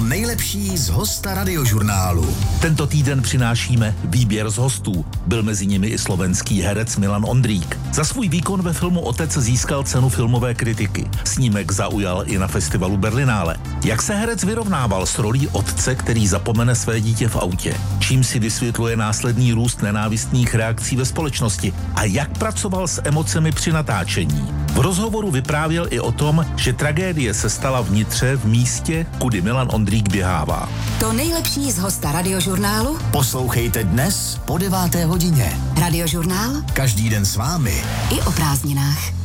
To nejlepší z hosta Radiožurnálu. Tento týden přinášíme výběr z hostů. Byl mezi nimi i slovenský herec Milan Ondrík. Za svůj výkon ve filmu Otec získal cenu filmové kritiky. Snímek zaujal i na festivalu Berlinále. Jak se herec vyrovnával s rolí otce, který zapomene své dítě v autě? Čím si vysvětluje následný růst nenávistných reakcí ve společnosti? A jak pracoval s emocemi při natáčení? V rozhovoru vyprávěl i o tom, že tragédie se stala vnitře v místě, kudy Milan Ondrík běhává. To nejlepší z hosta Radiožurnálu Poslouchejte dnes po 9. hodině. Radiožurnál Každý den s vámi i o prázdninách.